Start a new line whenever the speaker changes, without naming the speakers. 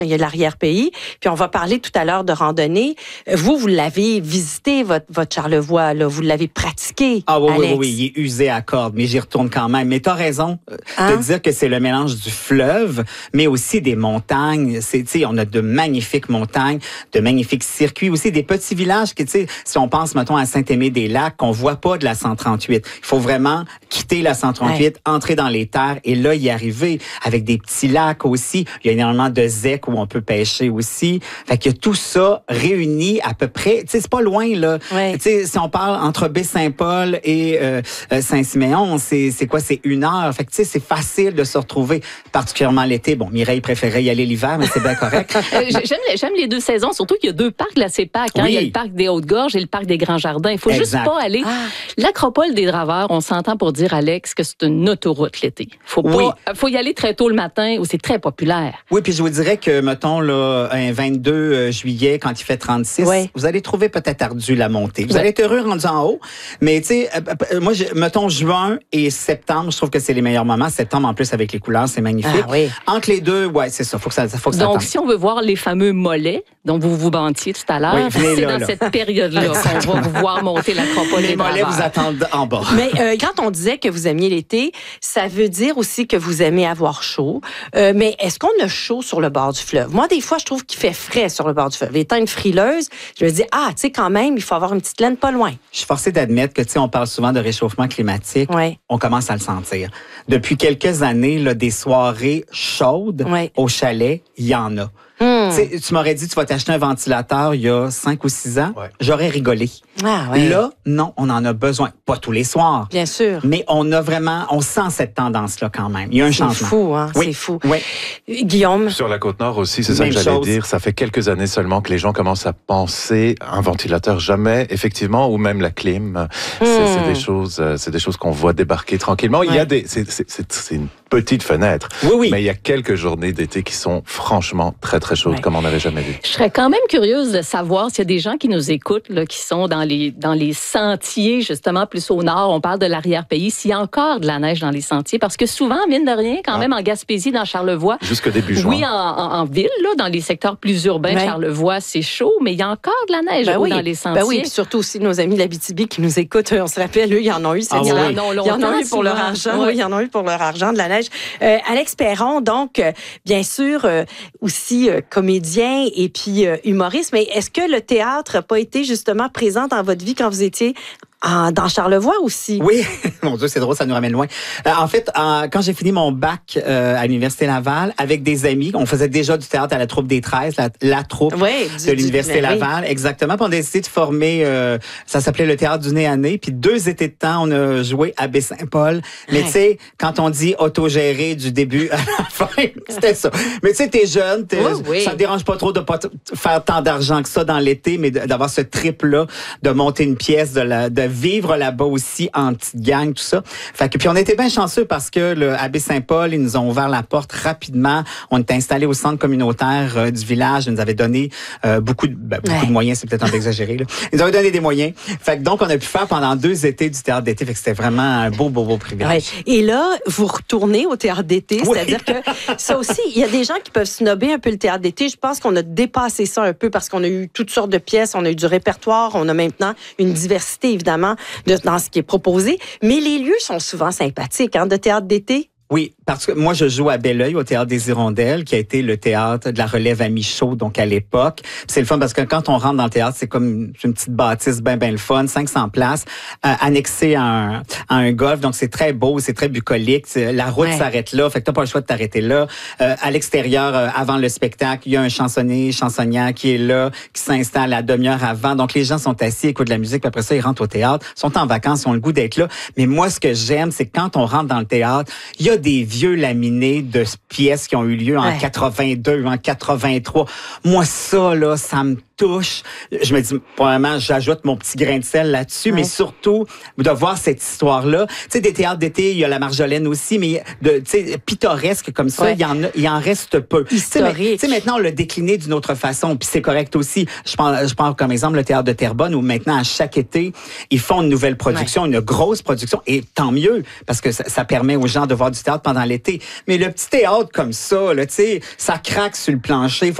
Il y a l'arrière-pays. Puis on va parler tout à l'heure de randonnée. Vous l'avez visité, votre Charlevoix, là. Vous l'avez pratiqué,
Ah oui,
Alex.
oui, il est usé à corde, mais j'y retourne quand même. Mais t'as raison de dire que c'est le mélange du fleuve, mais aussi des montagnes. On a de magnifiques montagnes, de magnifiques circuits, aussi des petits villages que, si on pense, mettons, à Saint-Aimé-des-Lacs, qu'on voit pas de la 138. Il faut vraiment quitter la 138, entrer dans les terres et là, y arriver avec des petits lacs aussi. Il y a énormément de zecs où on peut pêcher aussi. Fait qu'il y a tout ça réuni à peu près. C'est pas loin, là.
Ouais.
Si on parle entre Baie-Saint-Paul et Saint-Siméon, c'est quoi? C'est 1 heure. Fait que c'est facile de se retrouver, particulièrement l'été. Bon, Mireille préférait y aller l'hiver, mais c'est bien correct.
J'aime les 2 saisons, surtout qu'il y a 2 parcs de la CEPAC. Hein?
Oui.
Il y a le parc des Hautes-Gorges et le parc des Grands Jardins. Il faut juste pas aller. L'Acropole des Draveurs, on s'entend pour dire, Alex, que c'est une autoroute l'été. Faut y aller très tôt le matin où c'est très populaire.
Oui, puis je vous dirais que, mettons, là, un 22 juillet, quand il fait 36, vous allez trouver peut-être ardu la montée. Vous allez être heureux rendu en haut, mais tu sais, moi, mettons, juin et septembre, je trouve que c'est les meilleurs moments. Septembre, en plus, avec les couleurs, c'est magnifique.
Ah, oui.
Entre les deux, c'est ça. Faut que ça
Donc,
tente.
si on veut voir les fameux mollets dont vous vous vantiez tout à l'heure, c'est dans cette période-là qu'on va vous voir monter l'Acropole
Les
des
mollets
Draveurs.
vous attendent en bas.
Mais quand on disait que vous aimiez l'été, ça veut dire aussi que vous aimez avoir chaud. Mais est-ce qu'on a chaud sur le bord du fleuve? Moi, des fois, je trouve qu'il fait frais sur le bord du fleuve. Étant une frileuse, je me dis, tu sais, quand même, il faut avoir une petite laine pas loin.
Je suis forcée d'admettre que, on parle souvent de réchauffement climatique.
Ouais.
On commence à le sentir. Depuis quelques années, là, des soirées chaudes au chalet, il y en a. Tu m'aurais dit, tu vas t'acheter un ventilateur il y a 5 ou 6 ans. J'aurais rigolé. Là, non, on en a besoin. Pas tous les soirs.
Bien sûr.
Mais on sent cette tendance-là quand même. Il y a un changement.
C'est fou, hein?
Oui.
C'est fou.
Oui.
Guillaume?
Sur la Côte-Nord aussi, c'est ça que
Même
j'allais
chose.
dire. Ça fait quelques années seulement que les gens commencent à penser à un ventilateur, jamais, effectivement, ou même la clim. C'est des choses qu'on voit débarquer tranquillement. Il y a c'est une petite fenêtre.
Oui.
Mais il y a quelques journées d'été qui sont franchement très, très chaudes, comme on n'avait jamais vu.
Je serais quand même curieuse de savoir s'il y a des gens qui nous écoutent, là, qui sont dans les sentiers, justement, plus au nord. On parle de l'arrière-pays. S'il y a encore de la neige dans les sentiers, parce que souvent, mine de rien, quand même, en Gaspésie, dans Charlevoix.
Jusque début juin.
Oui, en ville, là, dans les secteurs plus urbains de Charlevoix, c'est chaud, mais il y a encore de la neige dans les sentiers.
Ben oui, puis surtout aussi nos amis de l'Abitibi qui nous écoutent. On se rappelle, eux, ils en ont eu. Ils en ont eu pour leur argent. Oui, ils en ont eu pour leur argent de la neige. Alex Perron, donc, bien sûr, aussi comédien et puis humoriste, mais est-ce que le théâtre n'a pas été justement présent dans votre vie quand vous étiez dans Charlevoix aussi?
Oui, mon Dieu, c'est drôle, ça nous ramène loin. En fait, quand j'ai fini mon bac à l'Université Laval, avec des amis, on faisait déjà du théâtre à la troupe des 13, la troupe de l'Université Laval, exactement. Puis on a décidé de former, ça s'appelait le théâtre du nez à nez. Puis 2 étés de temps, on a joué à Baie-Saint-Paul. Mais tu sais, quand on dit autogéré du début à la fin, c'était ça. Mais tu sais, t'es jeune, ça te dérange pas trop de pas faire tant d'argent que ça dans l'été, mais d'avoir ce trip-là, de monter une pièce, de vivre là-bas aussi en petite gang, tout ça. Fait que puis on était bien chanceux parce que à Baie-Saint-Paul, ils nous ont ouvert la porte rapidement. On était installés au centre communautaire du village. Ils nous avaient donné beaucoup de moyens, c'est peut-être un peu exagéré, là. Ils nous avaient donné des moyens. Fait que donc on a pu faire pendant 2 étés du théâtre d'été. Fait que c'était vraiment un beau privilège.
Et là, vous retournez au théâtre d'été, c'est-à-dire que ça aussi, il y a des gens qui peuvent snobber un peu le théâtre d'été. Je pense qu'on a dépassé ça un peu parce qu'on a eu toutes sortes de pièces, on a eu du répertoire, on a maintenant une diversité évidemment dans ce qui est proposé. Mais les lieux sont souvent sympathiques, de théâtre d'été.
Oui, parce que moi, je joue à Belleuil, au Théâtre des Hirondelles, qui a été le théâtre de la relève à Michaud, donc à l'époque. Puis c'est le fun parce que quand on rentre dans le théâtre, c'est comme une petite bâtisse bien le fun, 500 places, annexée à un golf. Donc c'est très beau, c'est très bucolique. La route s'arrête là, fait que t'as pas le choix de t'arrêter là. À l'extérieur, avant le spectacle, il y a un chansonnière qui est là, qui s'installe la demi-heure avant. Donc les gens sont assis, écoutent de la musique, puis après ça, ils rentrent au théâtre, sont en vacances, ils ont le goût d'être là. Mais moi, ce que j'aime, c'est que quand on rentre dans le théâtre, il y a des vieux laminés de pièces qui ont eu lieu en 82, en 83. Moi, ça, là, ça me touche. Je me dis, probablement, j'ajoute mon petit grain de sel là-dessus, mais surtout, de voir cette histoire-là. Tu sais, des théâtres d'été, il y a la Marjolaine aussi, mais tu sais, pittoresque comme ça, il en reste peu.
Historique.
Tu sais, maintenant, on l'a décliné d'une autre façon, puis c'est correct aussi. Je prends comme exemple le théâtre de Terrebonne, où maintenant, à chaque été, ils font une nouvelle production, une grosse production, et tant mieux, parce que ça permet aux gens de voir du théâtre théâtre pendant l'été. Mais le petit théâtre comme ça, là, tu sais, ça craque sur le plancher.